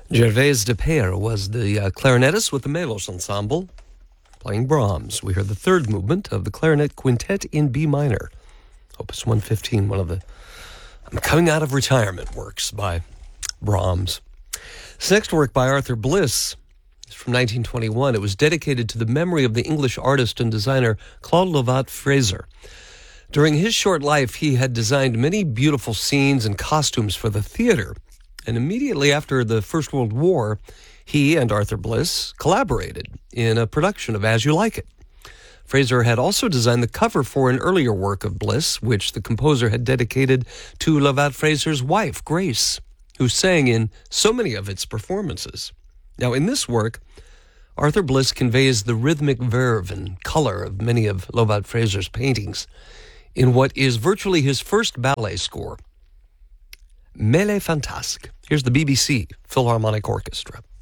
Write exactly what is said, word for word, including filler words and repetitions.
Gervais de Peyre was the uh, clarinetist with the Melos Ensemble, playing Brahms. We heard the third movement of the Clarinet Quintet in B minor, Opus one fifteen, one of the I'm coming out of retirement works by Brahms. This next work by Arthur Bliss is from nineteen twenty-one. It was dedicated to the memory of the English artist and designer Claude Lovat-Fraser. During his short life, he had designed many beautiful scenes and costumes for the theater. And immediately after the First World War, he and Arthur Bliss collaborated in a production of As You Like It. Fraser had also designed the cover for an earlier work of Bliss, which the composer had dedicated to Lovat-Fraser's wife, Grace, who sang in so many of its performances. Now, in this work, Arthur Bliss conveys the rhythmic verve and color of many of Lovat-Fraser's paintings in what is virtually his first ballet score, Mêlée Fantasque. Here's the B B C Philharmonic Orchestra.